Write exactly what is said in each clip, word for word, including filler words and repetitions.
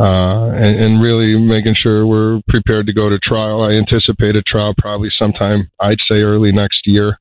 uh, and, and really making sure we're prepared to go to trial. I anticipate a trial probably sometime, I'd say, early next year.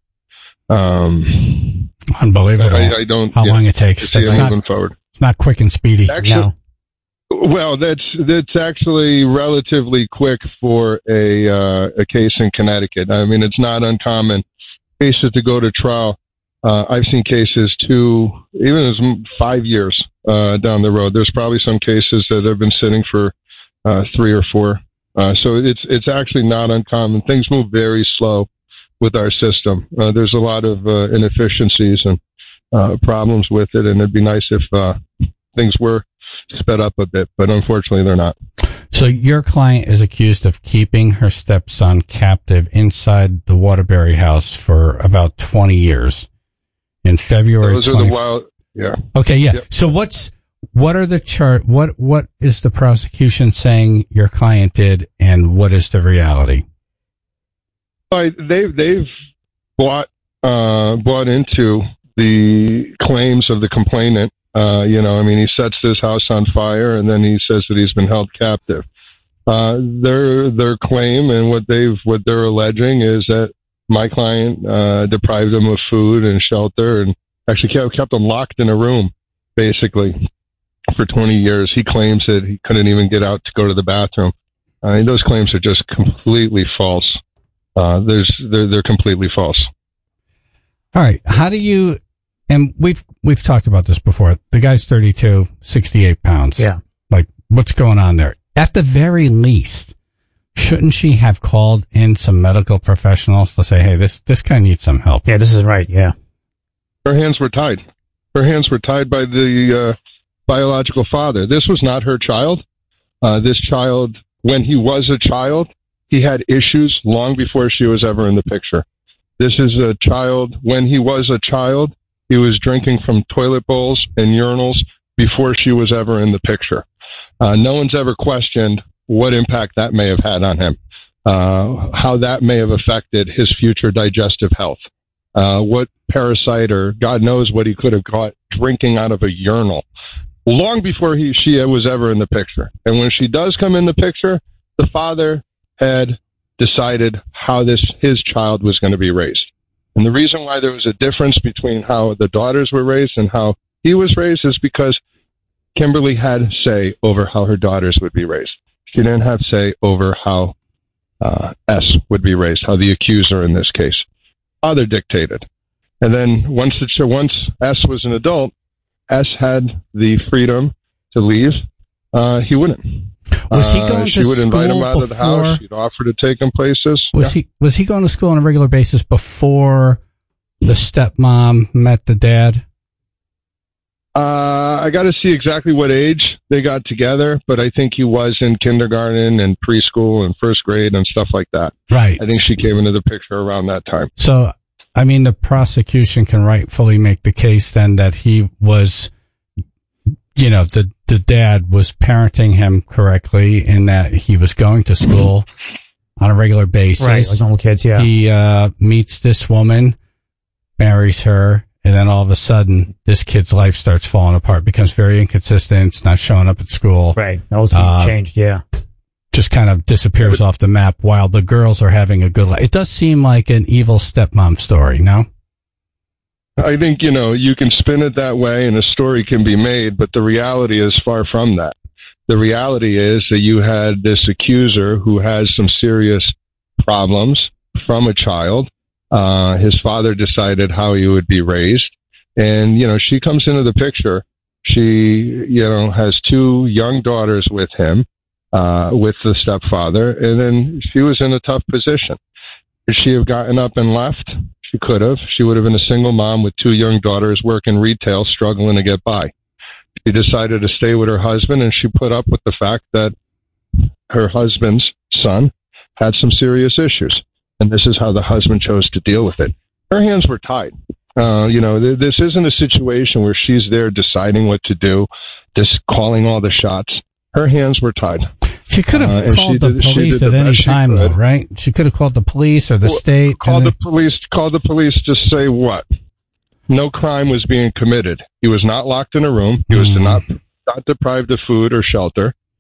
Um, Unbelievable. I, I don't. How yeah, long it takes. That's not, moving forward. It's not quick and speedy. Actually, no. Well, that's that's actually relatively quick for a uh, a case in Connecticut. I mean, it's not uncommon cases to go to trial. Uh, I've seen cases two, even as five years uh, down the road. There's probably some cases that have been sitting for uh, three or four. Uh, so it's it's actually not uncommon. Things move very slow with our system. Uh, there's a lot of uh, inefficiencies and uh, problems with it, and it'd be nice if uh, things were sped up a bit, but unfortunately they're not. So your client is accused of keeping her stepson captive inside the Waterbury house for about twenty years. In February, those are the wild. Yeah. Okay. Yeah. Yep. So what's what are the chart? What what is the prosecution saying your client did, and what is the reality? Right, they've they've bought uh, bought into the claims of the complainant. Uh, you know, I mean, he sets this house on fire, and then he says that he's been held captive. Uh, their their claim and what they've what they're alleging is that my client uh, deprived him of food and shelter, and actually kept kept him locked in a room, basically, for twenty years. He claims that he couldn't even get out to go to the bathroom. I mean, those claims are just completely false. Uh, there's they're they're completely false. All right, how do you? And we've we've talked about this before. The guy's thirty-two, sixty-eight pounds. Yeah. Like, what's going on there? At the very least, shouldn't she have called in some medical professionals to say, hey, this, this guy needs some help? Yeah, this is right, yeah. Her hands were tied. Her hands were tied by the uh, biological father. This was not her child. Uh, this child, when he was a child, he had issues long before she was ever in the picture. This is a child, when he was a child, he was drinking from toilet bowls and urinals before she was ever in the picture. Uh, no one's ever questioned what impact that may have had on him, uh, how that may have affected his future digestive health, uh, what parasite or God knows what he could have caught drinking out of a urinal long before he she was ever in the picture. And when she does come in the picture, the father had decided how this his child was going to be raised. And the reason why there was a difference between how the daughters were raised and how he was raised is because Kimberly had say over how her daughters would be raised. She didn't have say over how uh, S would be raised, how the accuser in this case. Father dictated. And then once it, once S was an adult, S had the freedom to leave. Uh, he wouldn't. Was he going uh, to she would school invite him out before, of the house. She'd offer to take him places. Was yeah. he was he going to school on a regular basis before the stepmom met the dad? Uh, I got to see exactly what age they got together, but I think he was in kindergarten and preschool and first grade and stuff like that. Right. I think she came into the picture around that time. So, I mean, the prosecution can rightfully make the case then that he was, you know, the, the dad was parenting him correctly in that he was going to school on a regular basis. Right, like normal kids, yeah. He uh, meets this woman, marries her, and then all of a sudden, this kid's life starts falling apart, becomes very inconsistent, it's not showing up at school. Right, that was uh, changed, yeah. Just kind of disappears off the map while the girls are having a good life. It does seem like an evil stepmom story, no? I think, you know, you can spin it that way and a story can be made, but the reality is far from that. The reality is that you had this accuser who has some serious problems from a child. Uh, his father decided how he would be raised. And, you know, she comes into the picture. She, you know, has two young daughters with him, uh, with the stepfather. And then she was in a tough position. Could she have gotten up and left? She could have. She would have been a single mom with two young daughters working retail, struggling to get by. She decided to stay with her husband, and she put up with the fact that her husband's son had some serious issues. And this is how the husband chose to deal with it. Her hands were tied. Uh, you know, th- this isn't a situation where she's there deciding what to do, just calling all the shots. Her hands were tied. She could have uh, called the did, police at any time, though, right? She could have called the police or the well, state. Called the police. Called the police to say what? No crime was being committed. He was not locked in a room. He was mm. not not deprived of food or shelter.